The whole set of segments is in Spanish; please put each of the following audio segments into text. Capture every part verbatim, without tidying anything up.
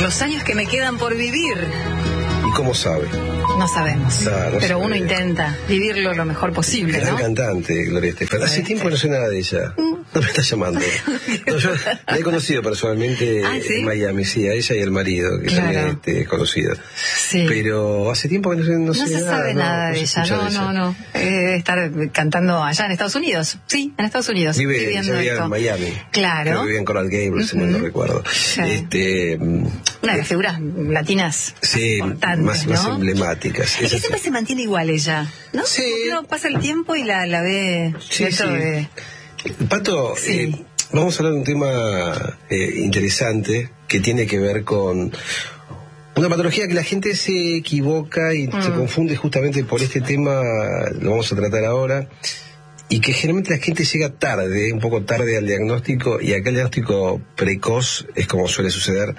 los años que me quedan por vivir. ¿Y cómo sabe? No sabemos, Claro, pero sí. uno intenta vivirlo lo mejor posible, Gran ¿no? cantante, Gloria Estefan. Hace tiempo no sé nada de ella. No me está llamando. No, yo la he conocido personalmente ¿Ah, sí? en Miami, sí, a ella y al marido, que Claro. también este, conocido. Sí. Pero hace tiempo que no sé, no No sé se nada. sabe no, nada no de se ella, escucha no, de ella. no, no. Eh, debe estar cantando allá en Estados Unidos. Sí, en Estados Unidos. Vive, Estoy ella viendo vivía esto. en Miami. Claro. Creo que vivía en Coral Gables, si mal no Ujú. recuerdo. Sí. Este, mm, Una de las figuras latinas sí, importantes, más, ¿no? más emblemáticas. Es que Esa siempre sí. se mantiene igual ella, ¿no? Sí. Porque uno pasa el tiempo y la, la ve Sí, dentro sí. de... Pato, Sí. eh, vamos a hablar de un tema eh, interesante que tiene que ver con una patología que la gente se equivoca y Mm. se confunde justamente por este tema, lo vamos a tratar ahora, y que generalmente la gente llega tarde, un poco tarde al diagnóstico, y acá el diagnóstico precoz es como suele suceder.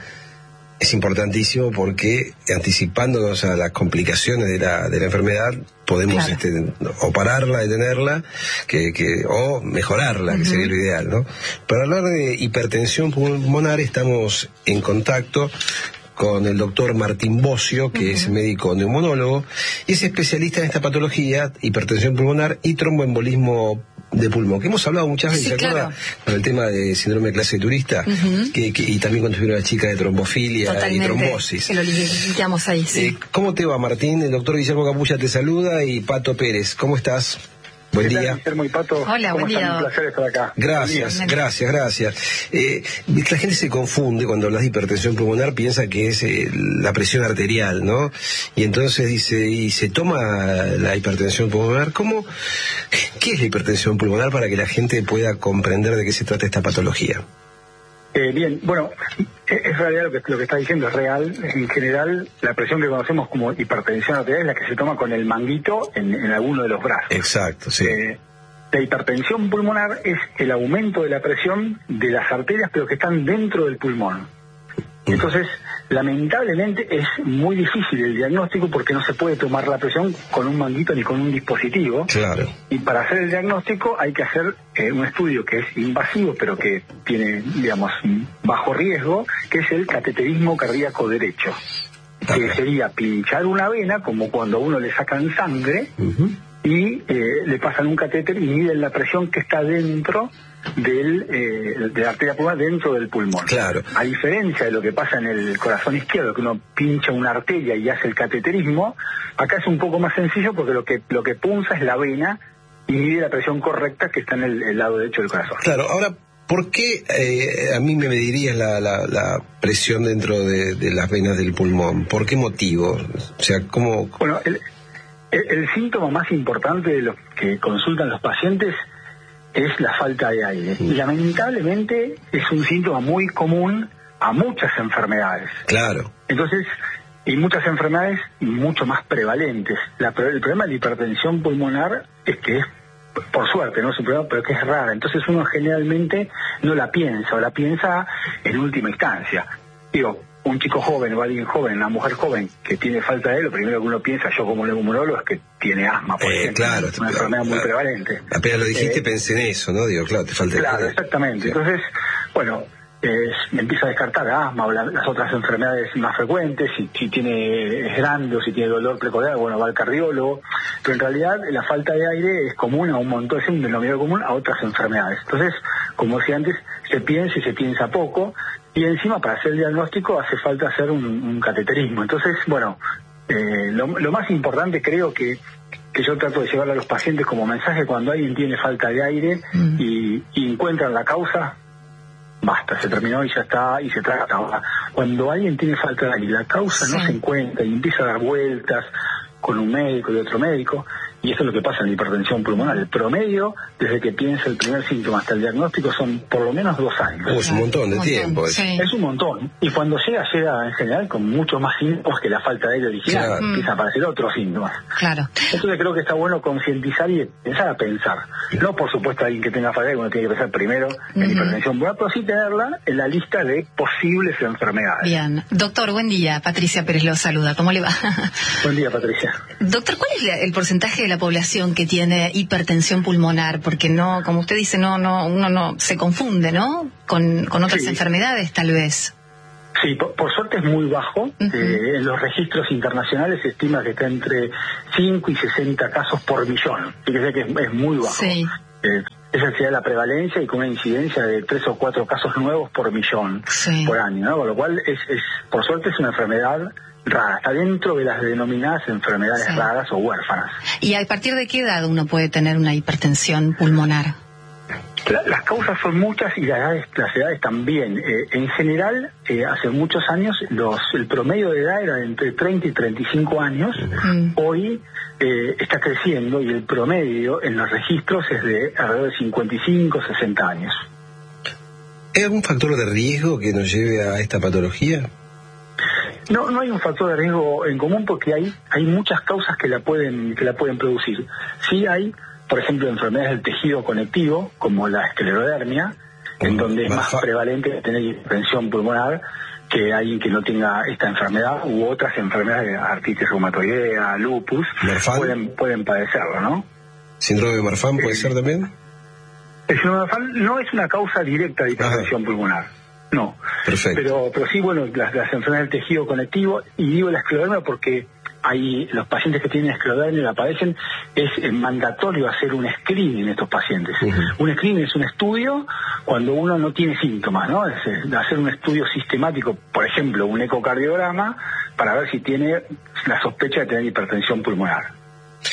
Es importantísimo porque anticipándonos a las complicaciones de la, de la enfermedad podemos Claro. este, o pararla, detenerla, que, que, o mejorarla, que sería lo ideal, ¿no? Para hablar de hipertensión pulmonar estamos en contacto con el doctor Martín Bocio, que es médico neumonólogo, y es especialista en esta patología, hipertensión pulmonar y tromboembolismo de pulmón, que hemos hablado muchas veces, Sí, ¿se acuerda? claro. Con el tema de síndrome de clase turista, Ujú. que, que- y también cuando tuvieron la chica de trombofilia Totalmente. y trombosis. Que lo limpiamos ahí, sí. Eh, ¿Cómo te va, Martín? El doctor Guillermo Capulla te saluda y Pato Pérez. ¿Cómo estás? Buen ¿Qué tal, día. Guillermo y Pato? Hola, ¿Cómo buen están? día. Un placer estar acá. Gracias, Bien. gracias, gracias. Eh, la gente se confunde cuando hablas de hipertensión pulmonar, piensa que es eh, la presión arterial, ¿no? Y entonces dice, ¿y se toma la hipertensión pulmonar? ¿Cómo? ¿Qué es la hipertensión pulmonar para que la gente pueda comprender de qué se trata esta patología? Eh, bien, bueno, es, es realidad lo que, lo que está diciendo, es real. En general, la presión que conocemos como hipertensión arterial es la que se toma con el manguito en, en alguno de los brazos. Exacto, sí. Eh, la hipertensión pulmonar es el aumento de la presión de las arterias, pero que están dentro del pulmón. Entonces, lamentablemente es muy difícil el diagnóstico porque no se puede tomar la presión con un manguito ni con un dispositivo. Claro. Y para hacer el diagnóstico hay que hacer eh, un estudio que es invasivo, pero que tiene, digamos, bajo riesgo, que es el cateterismo cardíaco derecho. Que Ajá. sería pinchar una vena, como cuando a uno le sacan sangre, Ujú. y eh, le pasan un catéter y miden la presión que está dentro del, eh, de la arteria pulmonar, dentro del pulmón. Claro. A diferencia de lo que pasa en el corazón izquierdo, que uno pincha una arteria y hace el cateterismo, acá es un poco más sencillo porque lo que lo que punza es la vena y mide la presión correcta que está en el, el lado derecho del corazón. Claro, ahora, ¿por qué eh, a mí me medirías la, la, la presión dentro de, de las venas del pulmón? ¿Por qué motivo? O sea, ¿cómo...? Bueno, el, el, el síntoma más importante de los que consultan los pacientes es la falta de aire. Y lamentablemente es un síntoma muy común a muchas enfermedades. Claro. Entonces, y muchas enfermedades mucho más prevalentes. La, el problema de la hipertensión pulmonar es que es, por suerte, no es un problema, pero que es rara. Entonces uno generalmente no la piensa, o la piensa en última instancia. Digo, un chico joven o alguien joven, una mujer joven que tiene falta de aire, lo primero que uno piensa, yo como neumonólogo, es que tiene asma, por Eh, ejemplo. claro, una enfermedad muy claro. prevalente. Apenas lo dijiste, Eh, pensé en eso, ¿no? Digo, claro, te falta... Claro, exactamente. Sí. Entonces, bueno, eh, empieza a descartar asma o la, las otras enfermedades más frecuentes, si, si tiene es grande o si tiene dolor precordial, bueno, va al cardiólogo, pero en realidad la falta de aire es común a un montón, es un denominador común a otras enfermedades. Entonces, como decía antes, se piensa y se piensa poco, y encima para hacer el diagnóstico hace falta hacer un, un cateterismo. Entonces, bueno, eh, lo, lo más importante creo que que yo trato de llevarle a los pacientes como mensaje cuando alguien tiene falta de aire Mm. y, y encuentran la causa, basta, se terminó y ya está, y se trata. Ahora, cuando alguien tiene falta de aire y la causa no Sí. se encuentra y empieza a dar vueltas con un médico y otro médico, y eso es lo que pasa en la hipertensión pulmonar. El promedio, desde que piensa el primer síntoma hasta el diagnóstico, son por lo menos dos años. Oh, es un montón de Un montón, tiempo. es- sí. Es un montón. Y cuando llega, llega en general con muchos más síntomas que la falta de aire original. Claro. Empiezan a aparecer otros síntomas. Claro. Entonces creo que está bueno concientizar y empezar a pensar. No, por supuesto, alguien que tenga falta de aire, uno tiene que pensar primero en Ujú. hipertensión pulmonar, pero sí tenerla en la lista de posibles enfermedades. Bien. Doctor, buen día. Patricia Pérez lo saluda. ¿Cómo le va? Buen día, Patricia. Doctor, ¿cuál es la- el porcentaje de la población que tiene hipertensión pulmonar? Porque no, como usted dice, no, no, uno no se confunde, ¿no? Con, con otras Sí. enfermedades, tal vez. Sí, por, por suerte es muy bajo. Uh-huh. Eh, en los registros internacionales se estima que está entre cinco y sesenta casos por millón. Fíjese que es, es muy bajo. Sí. Eh, esa sería la prevalencia y con una incidencia de tres o cuatro casos nuevos por millón sí. por año, ¿no? Con lo cual, es, es por suerte es una enfermedad rara. Está dentro de las denominadas enfermedades sí. raras o huérfanas. ¿Y a partir de qué edad uno puede tener una hipertensión pulmonar? La, las causas son muchas y las edades, las edades también. Eh, en general, eh, hace muchos años, los el promedio de edad era de entre treinta y treinta y cinco años. Mm. Hoy eh, está creciendo y el promedio en los registros es de alrededor de cincuenta y cinco, sesenta años. ¿Hay algún factor de riesgo que nos lleve a esta patología? No, no hay un factor de riesgo en común porque hay hay muchas causas que la pueden que la pueden producir. Sí hay, por ejemplo, enfermedades del tejido conectivo, como la esclerodermia, mm, en donde es más prevalente tener hipertensión pulmonar que alguien que no tenga esta enfermedad u otras enfermedades, artritis reumatoidea, lupus, pueden pueden padecerlo, ¿no? ¿Síndrome de Marfan puede eh, ser también? El síndrome de Marfan no es una causa directa de hipertensión Ajá. pulmonar. No, Perfecto. pero pero sí, bueno, las, las enfermedades del tejido conectivo, y digo la esclerodermia porque hay los pacientes que tienen esclerodermia la padecen, es eh, mandatorio hacer un screening en estos pacientes. Uh-huh. Un screening es un estudio cuando uno no tiene síntomas, ¿no? Es, es hacer un estudio sistemático, por ejemplo, un ecocardiograma, para ver si tiene la sospecha de tener hipertensión pulmonar.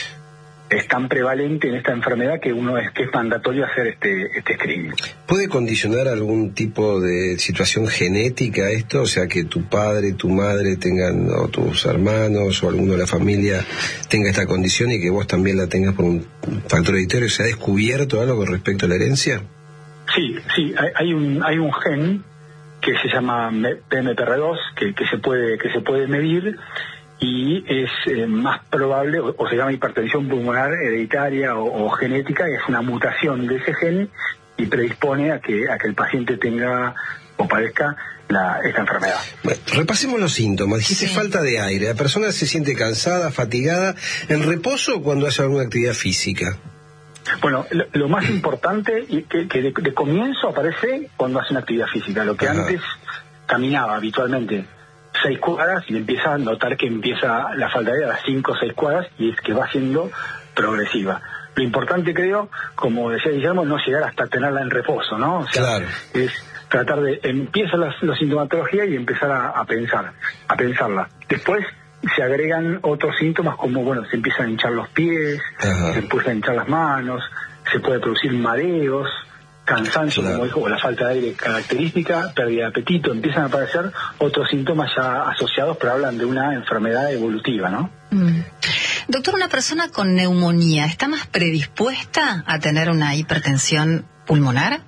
Es tan prevalente en esta enfermedad que uno es que es mandatorio hacer este este screening. ¿Puede condicionar algún tipo de situación genética esto? O sea, que tu padre, tu madre tengan, o tus hermanos, o alguno de la familia tenga esta condición y que vos también la tengas por un factor hereditario. ¿Se ha descubierto algo con respecto a la herencia? Sí, sí, hay, hay un hay un gen que se llama P M P R dos que, que se puede que se puede medir. Y es eh, más probable, o, o se llama hipertensión pulmonar hereditaria o, o genética, es una mutación de ese gen y predispone a que a que el paciente tenga o padezca la, esta enfermedad. Bueno, repasemos los síntomas. Dijiste sí. falta de aire. La persona se siente cansada, fatigada, en reposo o cuando hace alguna actividad física. Bueno, lo, lo más importante y que, que de, de comienzo aparece cuando hace una actividad física. Lo que Ajá. antes caminaba habitualmente seis cuadras y empieza a notar que empieza la falta de aire a las cinco o seis cuadras y es que va siendo progresiva. Lo importante, creo, como decía Guillermo, no llegar hasta tenerla en reposo, ¿no? O sea, claro. es tratar de, empieza la, la sintomatología y empezar a, a pensar, a pensarla. Después se agregan otros síntomas como, bueno, se empiezan a hinchar los pies, Ajá. se empiezan a hinchar las manos, se puede producir mareos, cansancio, claro. como dijo, o la falta de aire característica, pérdida de apetito, empiezan a aparecer otros síntomas ya asociados, pero hablan de una enfermedad evolutiva, ¿no? Mm. Doctor, ¿una persona con neumonía está más predispuesta a tener una hipertensión pulmonar?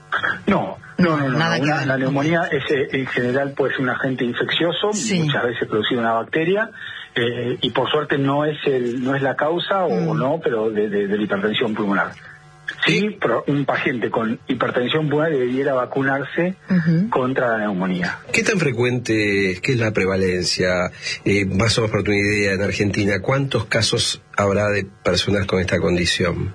No, no, no, no. Nada no. Una, la neumonía es, en general puede ser un agente infeccioso, sí. muchas veces producido una bacteria, eh, y por suerte no es el, no es la causa, mm. o no, pero de, de, de la hipertensión pulmonar. Sí, pero un paciente con hipertensión pulmonar debiera vacunarse uh-huh. contra la neumonía. ¿Qué tan frecuente, qué es la prevalencia? Eh, más o menos por tu idea, en Argentina, ¿cuántos casos habrá de personas con esta condición?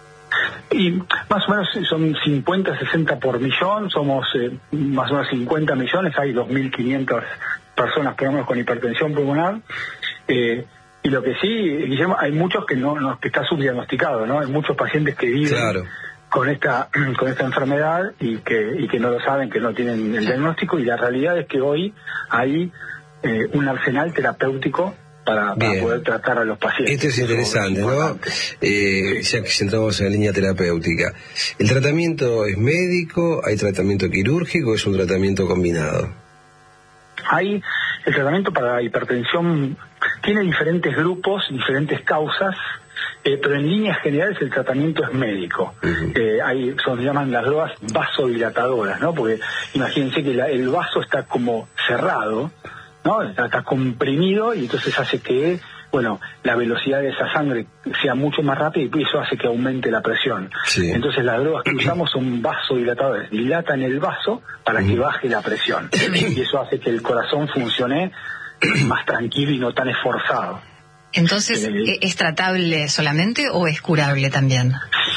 Y más o menos son cincuenta, sesenta por millón, somos eh, más o menos cincuenta millones, hay dos mil quinientas personas por lo menos con hipertensión pulmonar. Eh, Y lo que sí, Guillermo, hay muchos que no, no que está subdiagnosticado, ¿no? Hay muchos pacientes que viven claro. con esta con esta enfermedad y que y que no lo saben, que no tienen el diagnóstico, y la realidad es que hoy hay eh, un arsenal terapéutico para, para poder tratar a los pacientes. Esto es interesante, ¿no? Eh, sí. Ya que entramos en la línea terapéutica. ¿El tratamiento es médico? ¿Hay tratamiento quirúrgico o es un tratamiento combinado? Hay el tratamiento para la hipertensión, tiene diferentes grupos, diferentes causas, eh, pero en líneas generales el tratamiento es médico. Uh-huh. Eh, hay, son, se llaman las drogas vasodilatadoras, ¿no? Porque imagínense que la, el vaso está como cerrado, ¿no? Está, está comprimido y entonces hace que, bueno, la velocidad de esa sangre sea mucho más rápida y eso hace que aumente la presión. Sí. Entonces las drogas que usamos son vasodilatadores, dilatan el vaso para uh-huh. que baje la presión y eso hace que el corazón funcione más tranquilo y no tan esforzado. Entonces, Eh, ¿es tratable solamente o es curable también?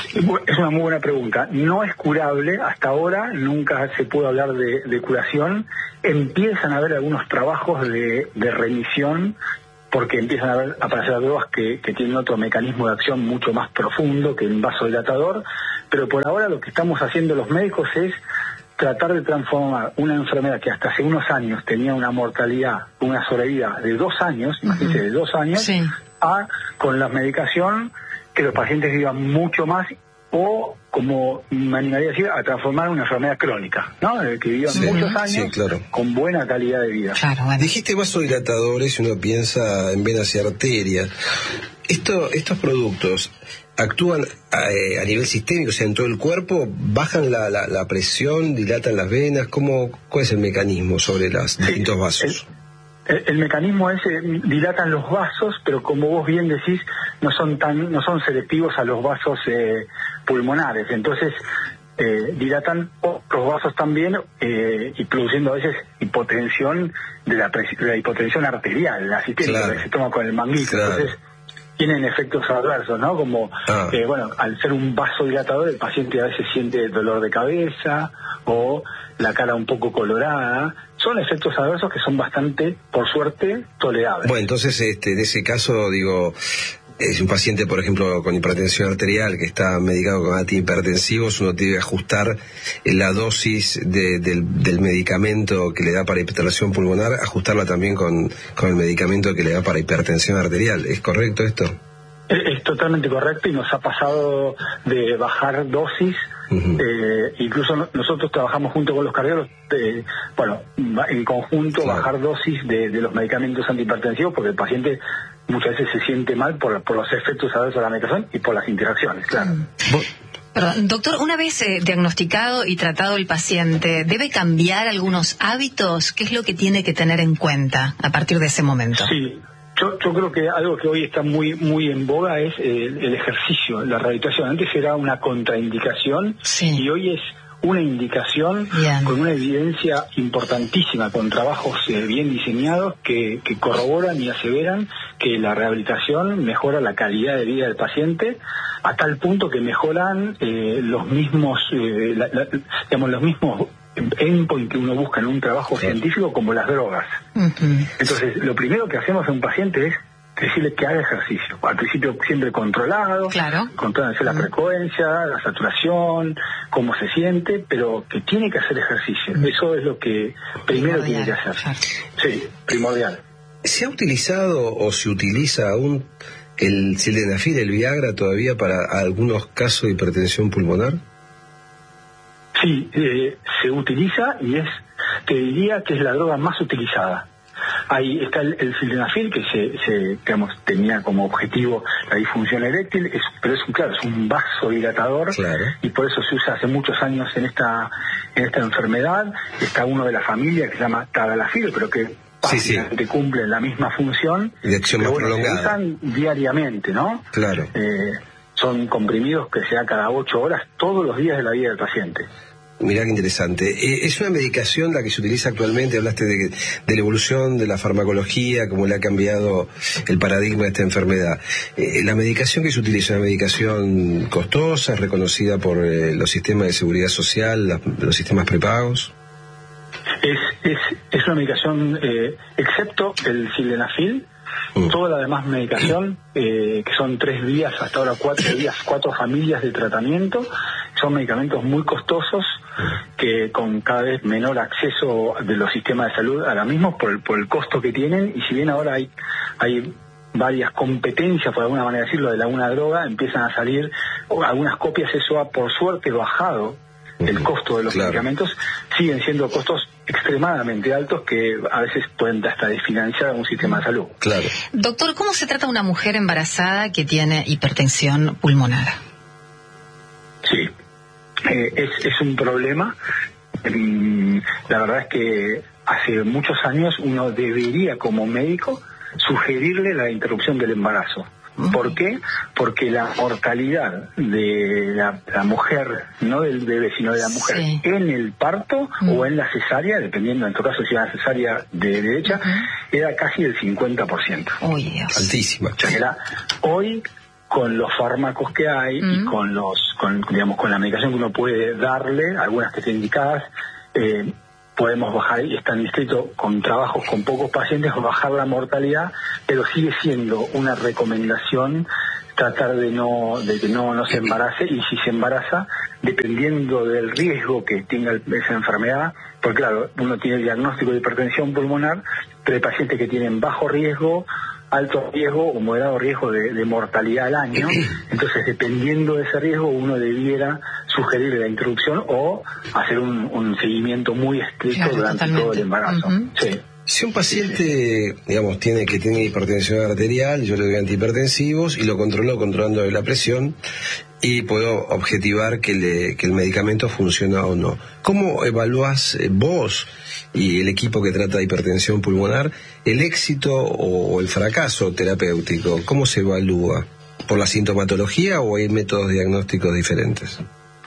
Es una muy buena pregunta. No es curable, hasta ahora nunca se pudo hablar de, de curación. Empiezan a haber algunos trabajos de, de remisión, porque empiezan a, ver, a aparecer drogas que, que tienen otro mecanismo de acción mucho más profundo que el vasodilatador, pero por ahora lo que estamos haciendo los médicos es tratar de transformar una enfermedad que hasta hace unos años tenía una mortalidad, una sobrevida de dos años, uh-huh. imagínense, de dos años, sí. a, con la medicación, que los pacientes vivan mucho más, o, como me animaría a decir, a transformar una enfermedad crónica, ¿no? Que vivan sí, muchos años sí, claro. con buena calidad de vida. Claro, bueno. Dijiste vasodilatadores y uno piensa en venas y arterias. Esto, estos productos actúan a, eh, a nivel sistémico, o sea, en todo el cuerpo, bajan la, la, la presión, dilatan las venas. ¿Cómo, ¿Cuál es el mecanismo sobre los distintos vasos? El, el, el mecanismo es, eh, dilatan los vasos, pero como vos bien decís, no son tan, no son selectivos a los vasos eh, pulmonares. Entonces, eh, dilatan otros vasos también, eh, y produciendo a veces hipotensión de la, pres- de la hipotensión arterial, la sistémica, claro. que se toma con el manguito. Claro. Entonces, tienen efectos adversos, ¿no? Como, ah. eh, bueno, al ser un vasodilatador, el paciente a veces siente dolor de cabeza o la cara un poco colorada. Son efectos adversos que son bastante, por suerte, tolerables. Bueno, entonces, este, en ese caso, digo, es un paciente, por ejemplo, con hipertensión arterial que está medicado con antihipertensivos, uno tiene que ajustar la dosis de, del, del medicamento que le da para hipertensión pulmonar, ajustarla también con, con el medicamento que le da para hipertensión arterial. ¿Es correcto esto? Es, es totalmente correcto, y nos ha pasado de bajar dosis. Uh-huh. Eh, incluso no, nosotros trabajamos junto con los cardiólogos, eh, bueno, en conjunto, claro. bajar dosis de, de los medicamentos antihipertensivos, porque el paciente muchas veces se siente mal por, por los efectos adversos de la medicación y por las interacciones, claro. Uh-huh. Perdón, doctor, una vez eh, diagnosticado y tratado el paciente, ¿debe cambiar algunos hábitos? ¿Qué es lo que tiene que tener en cuenta a partir de ese momento? Sí. Yo, yo creo que algo que hoy está muy muy en boga es el, el ejercicio, la rehabilitación. Antes era una contraindicación, sí. y hoy es una indicación bien. Con una evidencia importantísima, con trabajos eh, bien diseñados que, que corroboran y aseveran que la rehabilitación mejora la calidad de vida del paciente, a tal punto que mejoran eh, los mismos, eh, la, la, digamos, los mismos endpoint que uno busca en un trabajo sí. científico, como las drogas. Uh-huh. Entonces, lo primero que hacemos a un paciente es decirle que haga ejercicio. Al principio siempre controlado, claro. controlándose uh-huh. la frecuencia, la saturación, cómo se siente, pero que tiene que hacer ejercicio. Uh-huh. Eso es lo que primero primordial. Tiene que hacer. Claro. Sí, primordial. ¿Se ha utilizado o se utiliza aún el sildenafil, el Viagra, todavía para algunos casos de hipertensión pulmonar? Sí, eh, se utiliza, y es, te diría que es la droga más utilizada. Ahí está el, el sildenafil, que se, se, digamos, tenía como objetivo la disfunción eréctil, es, pero es un, claro, es un vasodilatador, claro. y por eso se usa hace muchos años en esta, en esta enfermedad. Está uno de la familia que se llama tadalafil, pero que sí, sí. cumple la misma función, de acción más bueno, prolongada. Se usan diariamente, ¿no? Claro. Eh, son comprimidos que se da cada ocho horas, todos los días de la vida del paciente. Mirá qué interesante. Eh, es una medicación la que se utiliza actualmente. Hablaste de, de la evolución de la farmacología, cómo le ha cambiado el paradigma de esta enfermedad. Eh, la medicación que se utiliza es una medicación costosa, reconocida por eh, los sistemas de seguridad social, la, los sistemas prepagos. Es, es, es una medicación, eh, excepto el sildenafil, mm. toda la demás medicación, eh, que son tres días, hasta ahora cuatro días, cuatro familias de tratamiento, son medicamentos muy costosos, que con cada vez menor acceso de los sistemas de salud a la misma por el, por el costo que tienen, y si bien ahora hay, hay varias competencias, por alguna manera decirlo, de alguna droga, empiezan a salir algunas copias, eso ha por suerte bajado el costo de los claro. medicamentos, siguen siendo costos extremadamente altos que a veces pueden hasta desfinanciar un sistema de salud. Claro. Doctor, ¿cómo se trata una mujer embarazada que tiene hipertensión pulmonar? Sí, eh, es, es un problema. Mm, la verdad es que hace muchos años uno debería, como médico, sugerirle la interrupción del embarazo. ¿Por qué? Porque la mortalidad de la, la mujer, no del bebé, sino de la mujer, sí. en el parto mm. o en la cesárea, dependiendo en tu caso si es una cesárea de derecha, uh-huh. queda casi el cincuenta por ciento. Uy, Dios. Altísima. O sea que la, hoy, con los fármacos que hay mm. y con los, con, digamos, con la medicación que uno puede darle, algunas que estén indicadas, eh, podemos bajar, y están inscritos con trabajos con pocos pacientes, o bajar la mortalidad, pero sigue siendo una recomendación tratar de no de que no, no se embarace, y si se embaraza, dependiendo del riesgo que tenga esa enfermedad, porque claro, uno tiene el diagnóstico de hipertensión pulmonar, pero hay pacientes que tienen bajo riesgo, alto riesgo o moderado riesgo de, de mortalidad al año. Entonces, dependiendo de ese riesgo, uno debiera sugerir la introducción o hacer un, un seguimiento muy estricto claro, durante totalmente. todo el embarazo. Uh-huh. Sí. Si un paciente, digamos, tiene que tiene hipertensión arterial, yo le doy antihipertensivos y lo controlo controlando la presión y puedo objetivar que, le, que el medicamento funciona o no. ¿Cómo evaluás vos y el equipo que trata de hipertensión pulmonar el éxito o el fracaso terapéutico? ¿Cómo se evalúa? ¿Por la sintomatología o hay métodos diagnósticos diferentes?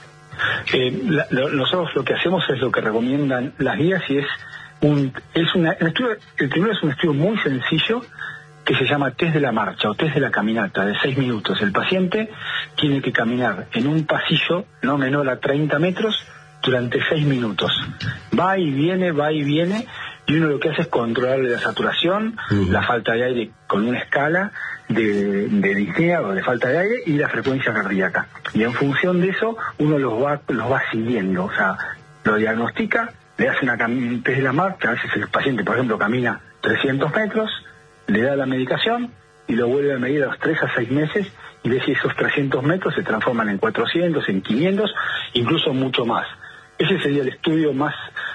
Eh, la, lo, nosotros lo que hacemos es lo que recomiendan las guías, y es un es una el, estudio, el primero es un estudio muy sencillo que se llama test de la marcha o test de la caminata de seis minutos. El paciente tiene que caminar en un pasillo no menor a treinta metros durante seis minutos. Va y viene, va y viene, y uno lo que hace es controlarle la saturación, uh-huh. la falta de aire con una escala de, de disnea o de falta de aire, y la frecuencia cardíaca. Y en función de eso, uno los va, los va siguiendo, o sea, lo diagnostica, le hace una cam- test de la marcha. A veces el paciente, por ejemplo, camina trescientos metros, le da la medicación y lo vuelve a medir a los tres a seis meses y ve si esos trescientos metros se transforman en cuatrocientos, en quinientos, incluso mucho más. Ese sería el estudio más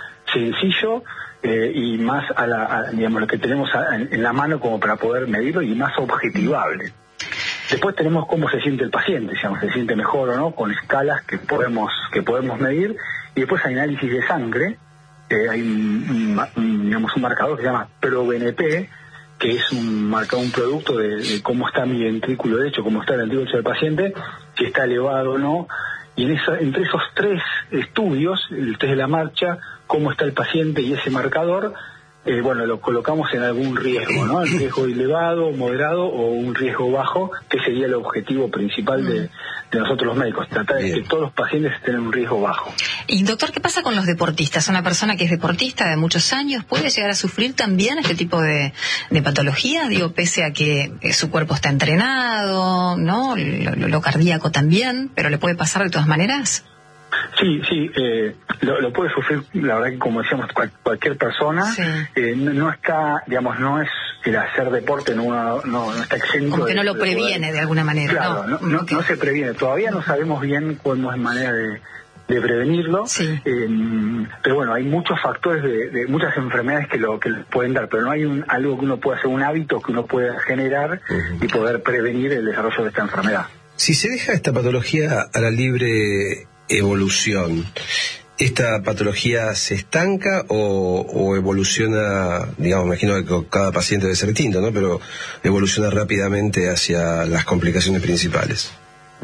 sencillo eh, y más a la, a, digamos, lo que tenemos a, en, en la mano como para poder medirlo, y más objetivable. Después tenemos cómo se siente el paciente, digamos, se siente mejor o no, con escalas que podemos que podemos medir, y después hay análisis de sangre. Eh, hay un, un, digamos, un marcador que se llama ProBNP, que es un marcador, un producto de, de cómo está mi ventrículo derecho, cómo está el ventrículo derecho del paciente, si está elevado o no. Y en esa, entre esos tres estudios, el test de la marcha, cómo está el paciente y ese marcador, eh, bueno, lo colocamos en algún riesgo, ¿no? El riesgo elevado, moderado o un riesgo bajo, que sería el objetivo principal de, de nosotros los médicos, tratar de que todos los pacientes estén en un riesgo bajo. Y doctor, ¿qué pasa con los deportistas? Una persona que es deportista de muchos años, ¿puede llegar a sufrir también este tipo de, de patologías? Digo, pese a que eh, su cuerpo está entrenado, ¿no? Lo, lo, lo cardíaco también, pero ¿le puede pasar de todas maneras? Sí, sí, eh, lo, lo puede sufrir, la verdad que como decíamos, cual, cualquier persona. Sí. Eh, no, no está, digamos, no es el hacer deporte, no, no, no está exento. Como que de, no lo de previene poder. de alguna manera. Claro, no, no, okay. no se previene. Todavía no sabemos bien cómo es manera de, de prevenirlo. Sí. Eh, pero bueno, hay muchos factores, de, de muchas enfermedades que lo que pueden dar, pero no hay un, algo que uno pueda hacer, un hábito que uno pueda generar uh-huh. y poder prevenir el desarrollo de esta enfermedad. Si se deja esta patología a la libre evolución, ¿esta patología se estanca o, o evoluciona? Digamos, me imagino que cada paciente debe ser distinto, ¿no? Pero evoluciona rápidamente hacia las complicaciones principales.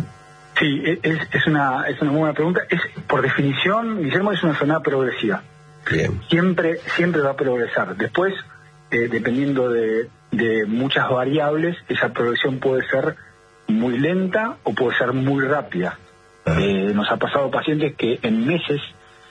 Sí, es, es una es una muy buena pregunta. Es, por definición, Guillermo, es una enfermedad progresiva. Bien. Siempre siempre va a progresar. Después, eh, dependiendo de, de muchas variables, esa progresión puede ser muy lenta o puede ser muy rápida. Eh, nos ha pasado pacientes que en meses,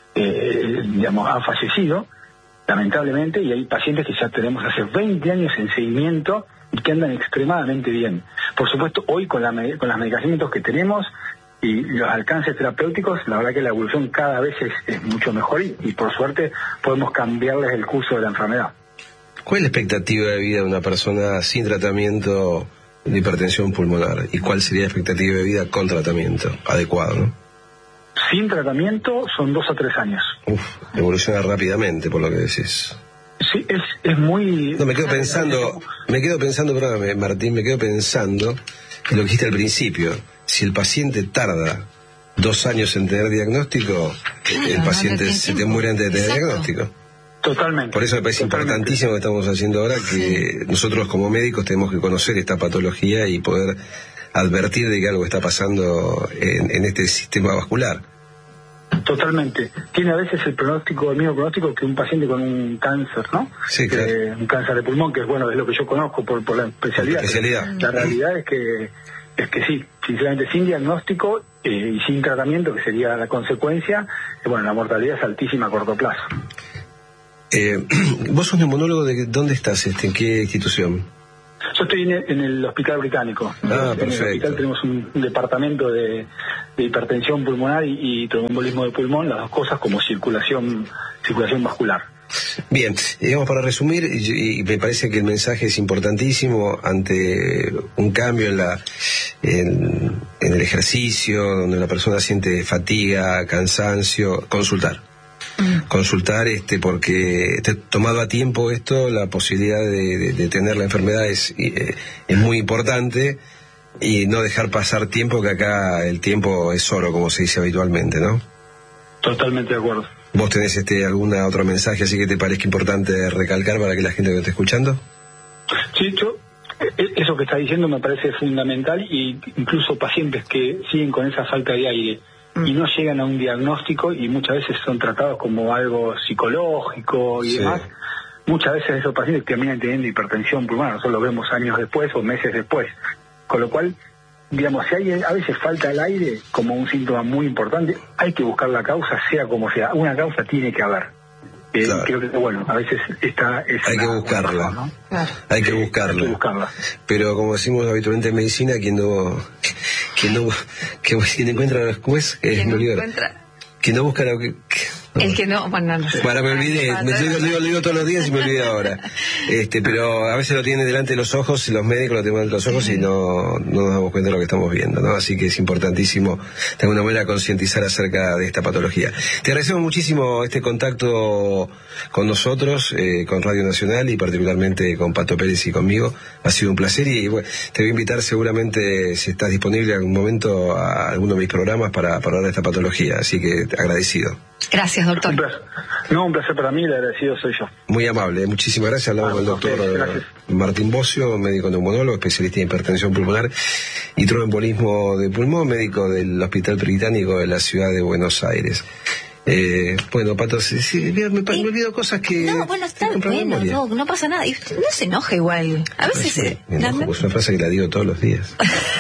eh, digamos, han fallecido, lamentablemente, y hay pacientes que ya tenemos hace veinte años en seguimiento y que andan extremadamente bien. Por supuesto, hoy con, la, con los medicamentos que tenemos y los alcances terapéuticos, la verdad que la evolución cada vez es, es mucho mejor y, y por suerte podemos cambiarles el curso de la enfermedad. ¿Cuál es la expectativa de vida de una persona sin tratamiento de hipertensión pulmonar? ¿Y cuál sería la expectativa de vida con tratamiento adecuado, no? Sin tratamiento son dos a tres años. Uf, evoluciona rápidamente, por lo que decís. Sí, es, es muy... No, me quedo pensando, me quedo pensando, perdóname, Martín, me quedo pensando en lo que dijiste al principio. Si el paciente tarda dos años en tener diagnóstico, claro, el paciente no se te muere antes de tener Exacto. diagnóstico. Totalmente. Por eso me parece Totalmente. importantísimo lo que estamos haciendo ahora, que nosotros como médicos tenemos que conocer esta patología y poder advertir de que algo está pasando en, en este sistema vascular. Totalmente. Tiene a veces el pronóstico, el mismo pronóstico que un paciente con un cáncer, ¿no? Sí, claro. Eh, un cáncer de pulmón, que es bueno, es lo que yo conozco por, por la especialidad. La especialidad. La realidad es que es que sí, sinceramente, sin diagnóstico eh, y sin tratamiento, que sería la consecuencia, eh, bueno, la mortalidad es altísima a corto plazo. Eh, ¿Vos sos neumonólogo de dónde estás? Este, ¿En qué institución? Yo estoy en el, en el Hospital Británico. Ah, en perfecto. el hospital tenemos un, un departamento de, de hipertensión pulmonar y, y tromboembolismo de pulmón, las dos cosas como circulación, circulación vascular. Bien, digamos para resumir, y, y me parece que el mensaje es importantísimo ante un cambio en la en, en el ejercicio, donde la persona siente fatiga, cansancio, consultar. Mm. Consultar, este, porque te, tomado a tiempo esto, la posibilidad de, de, de tener la enfermedad es, eh, es muy importante, y no dejar pasar tiempo, que acá el tiempo es oro, como se dice habitualmente, ¿no? Totalmente de acuerdo. ¿Vos tenés este alguna otro mensaje así que te parezca importante recalcar para que la gente que esté escuchando? Sí, yo, eso que está diciendo me parece fundamental, y incluso pacientes que siguen con esa falta de aire y no llegan a un diagnóstico y muchas veces son tratados como algo psicológico y sí. demás, muchas veces esos pacientes terminan teniendo hipertensión pulmonar, nosotros lo vemos años después o meses después, con lo cual, digamos, si hay a veces falta el aire como un síntoma muy importante, hay que buscar la causa, sea como sea, una causa tiene que haber. Eh, claro. Creo que, bueno, a veces esta es hay una, que buscarla, ¿no? Claro. hay que buscarla, hay que buscarla. Pero como decimos habitualmente en medicina, quien no, quien no, que, quien encuentra, ¿cómo es? Quien eh, no me encuentra, quien no busca lo que, que no. El que no, bueno, no sé. Bueno, me olvidé, me digo, digo, digo todos los días y me olvidé ahora. Este, pero a veces lo tienen delante de los ojos, y los médicos lo tienen delante de los ojos y no, no nos damos cuenta de lo que estamos viendo, ¿no? Así que es importantísimo de alguna manera concientizar acerca de esta patología. Te agradecemos muchísimo este contacto con nosotros, eh, con Radio Nacional y particularmente con Pato Pérez y conmigo. Ha sido un placer y bueno, te voy a invitar seguramente, si estás disponible en algún momento, a alguno de mis programas para, para hablar de esta patología. Así que agradecido. Gracias, doctor. Un placer. No, un placer para mí, el agradecido soy yo. Muy amable, muchísimas gracias. Hablamos ah, con el doctor okay, Martín Bocio, médico neumonólogo, especialista en hipertensión pulmonar y tromboembolismo de pulmón, médico del Hospital Británico de la ciudad de Buenos Aires. Eh, bueno, Pato, sí, sí, me, me, me olvido cosas que... No, bueno, está bueno, no, no pasa nada. Y usted no se enoja igual. A veces... No, se, me enojo, pues es una frase que la digo todos los días.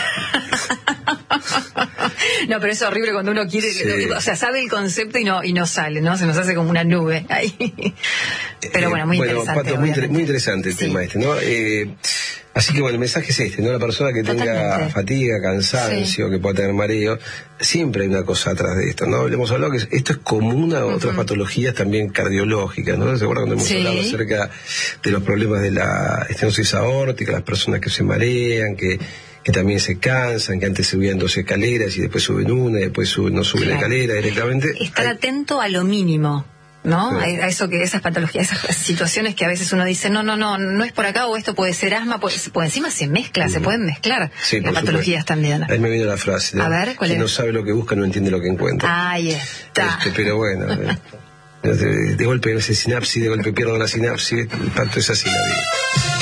No, pero es horrible cuando uno quiere, sí. o sea, sabe el concepto y no y no sale, ¿no? Se nos hace como una nube ahí. Pero bueno, muy eh, bueno, interesante. Pato, muy, inter, muy interesante el sí. tema este, ¿no? Eh, así que bueno, el mensaje es este, ¿no? La persona que tenga Totalmente. fatiga, cansancio, sí. que pueda tener mareo, siempre hay una cosa atrás de esto, ¿no? Le hemos hablado que esto es común a otras uh-huh. patologías también cardiológicas, ¿no? ¿Se acuerdan cuando hemos sí. hablado acerca de los problemas de la estenosis aórtica, las personas que se marean, que que también se cansan, que antes subían dos escaleras y después suben una y después suben, no suben claro. la escalera directamente? Estar hay... atento a lo mínimo, ¿no? Sí. A eso que esas patologías, esas situaciones que a veces uno dice, no, no, no, no es por acá, o esto puede ser asma, pues, pues encima se mezcla, uh-huh. se pueden mezclar sí, las patologías supuesto. también. Ahí me viene la frase, ¿no? A ver, ¿cuál Quien es? no sabe lo que busca no entiende lo que encuentra. Ahí está. Este, pero bueno, de, de golpe no sé sinapsis, de golpe pierdo la sinapsis, tanto es así la vida.